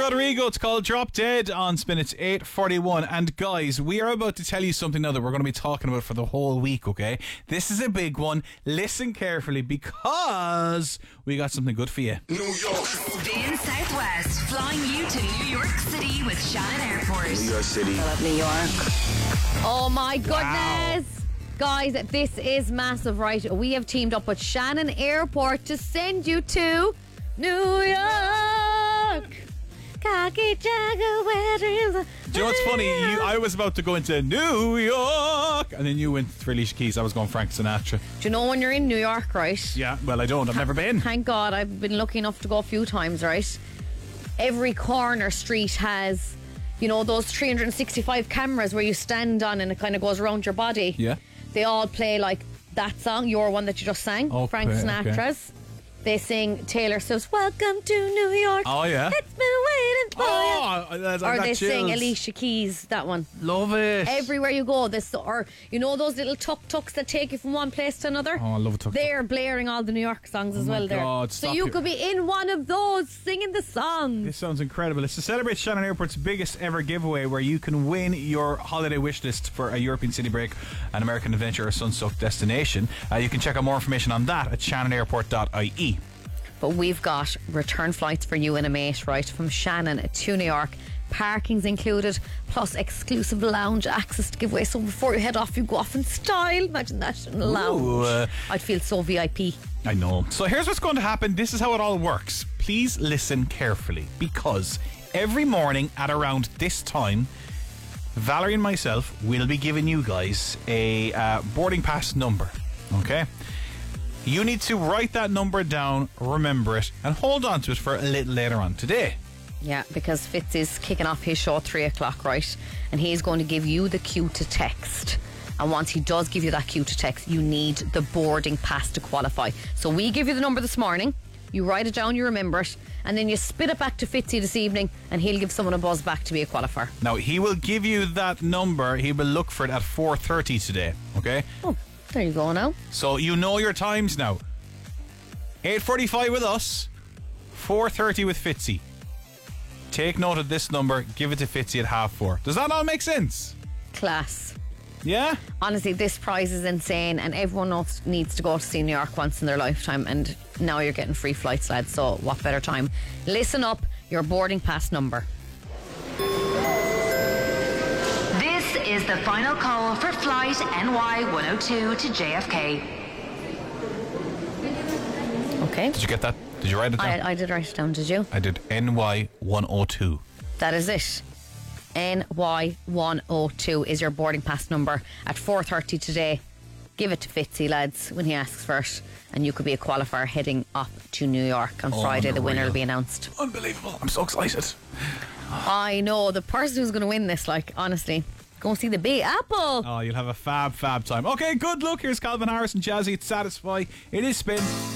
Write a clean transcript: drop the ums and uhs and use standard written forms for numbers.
Rodrigo, it's called Drop Dead on Spin. It's 8:41. And guys, we are about to tell you something now that we're going to be talking about for the whole week, okay? This is a big one. Listen carefully because we got something good for you. New York. Spin Southwest, flying you to New York City with Shannon Airport. New York City. I love New York. Oh my goodness. Wow. Guys, this is massive, right? We have teamed up with Shannon Airport to send you to New York. Cocky Jaguar. Do you know what's funny? I was about to go into New York, and then you went for Alicia Keys. I was going Frank Sinatra. Do you know when you're in New York, right? Yeah, well, I don't. I've never been. Thank God, I've been lucky enough to go a few times, right? Every corner street has, you know, those 365 cameras where you stand on and it kind of goes around your body. Yeah. They all play like that song, your one that you just sang, Okay, Frank Sinatra's. They sing Taylor Swift's Welcome to New York. Oh, yeah. It's been waiting for you. Or they sing chills. Alicia Keys, that one. Love it. Everywhere you go, or you know those little tuk-tuks that take you from one place to another? Oh, I love a tuk-tuk. They're blaring all the New York songs as my well there. God, so stop you it. could be in one of those singing the songs. This sounds incredible. It's to celebrate Shannon Airport's biggest ever giveaway where you can win your holiday wish list for a European city break, an American adventure or sun-soaked destination. You can check out more information on that at shannonairport.ie. But we've got return flights for you and a mate, right, from Shannon to New York. Parking's included, plus exclusive lounge access to give away. So before you head off, you go off in style. Imagine that in a lounge. Ooh, I'd feel so VIP. I know. So here's what's going to happen. This is how it all works. Please listen carefully, because every morning at around this time, Valerie and myself will be giving you guys a boarding pass number. Okay? You need to write that number down, remember it, and hold on to it for a little later on today. Yeah, because Fitz is kicking off his show at 3 o'clock, right? And he's going to give you the cue to text. And once he does give you that cue to text, you need the boarding pass to qualify. So we give you the number this morning, you write it down, you remember it, and then you spit it back to Fitzy this evening, and he'll give someone a buzz back to be a qualifier. Now, he will give you that number. He will look for it at 4:30 today, okay? Oh, there you go now. So you know your times now. 8:45 with us, 4:30 with Fitzy. Take note of this number, give it to Fitzy at 4:30. Does that all make sense? Class. Yeah? Honestly, this prize is insane, and everyone else needs to go to see New York once in their lifetime, and now you're getting free flights, lads, so what better time? Listen up, your boarding pass number. This is the final call for flight NY102 to JFK. Okay. Did you get that? Did you write it down? I did write it down, did you? I did NY102. That is it. NY102 is your boarding pass number at 4:30 today. Give it to Fitzy, lads, when he asks for it, and you could be a qualifier heading off to New York on Friday. The winner will be announced. Unbelievable. I'm so excited. I know, the person who's going to win this, like, honestly, go and see the Big Apple. Oh, you'll have a fab time. Okay, good luck. Here's Calvin Harris and Jazzy. It's Satisfy. It is Spin.